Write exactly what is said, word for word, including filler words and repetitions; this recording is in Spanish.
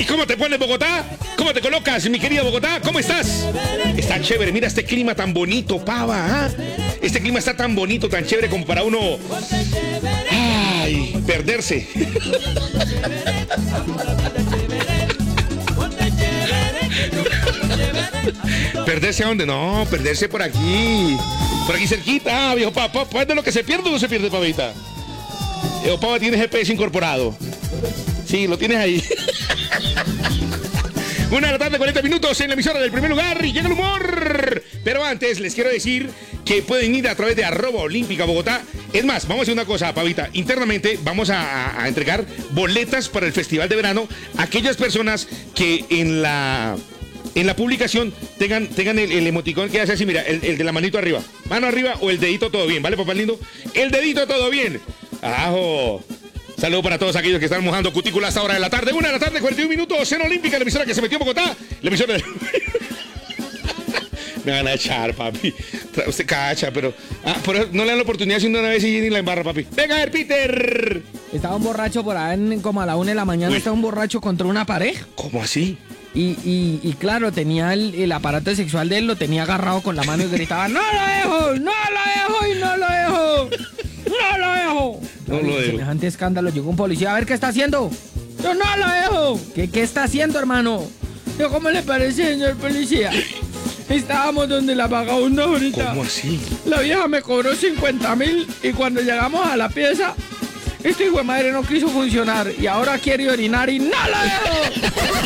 ¿Y cómo te pones Bogotá? ¿Cómo te colocas, mi querida Bogotá? ¿Cómo estás? Está chévere, mira este clima tan bonito, pava. ¿eh? Este clima está tan bonito, tan chévere como para uno... Ay, perderse. ¿Perderse a dónde? No, perderse por aquí. Por aquí cerquita, ah, viejo papá. ¿Pues de lo que se pierde o no se pierde, pavita? Eh, Pava, tienes G P S incorporado. Sí, lo tienes ahí. Una de la tarde, cuarenta minutos en la emisora del primer lugar y llega el humor. Pero antes les quiero decir que pueden ir a través de arroba olímpica Bogotá. Es más, vamos a hacer una cosa, Pavita. Internamente vamos a, a entregar boletas para el Festival de Verano a aquellas personas que en la... En la publicación tengan, tengan el, el emoticón que hace así, mira, el, el de la manito arriba. Mano arriba o el dedito todo bien, ¿vale, papá lindo? El dedito todo bien. ¡Ajo! Saludos para todos aquellos que están mojando cutículas a esta hora de la tarde. Una de la tarde, cuarenta y un minutos, en Olímpica, la emisora que se metió en Bogotá. La emisora de... Me van a echar, papi. Usted cacha, pero... Ah, pero no le dan la oportunidad si una vez y ni la embarra, papi. Venga, a ver, Peter. Estaba un borracho por ahí en, como a la una de la mañana. Uy. Estaba un borracho contra una pared. ¿Cómo así? Y, y, y claro, tenía el, el aparato sexual de él, lo tenía agarrado con la mano y gritaba: ¡No lo dejo! ¡No lo dejo! ¡Y no lo dejo! ¡No lo dejo! No lo dejo. Semejante escándalo, llegó un policía a ver qué está haciendo. ¡Yo no lo dejo! ¿Qué, qué está haciendo, hermano? Yo, ¿cómo le parece, señor policía? Estábamos donde la vagabunda ahorita. ¿Cómo así? La vieja me cobró cincuenta mil y cuando llegamos a la pieza, este hijo de madre no quiso funcionar y ahora quiere orinar y no lo dejo.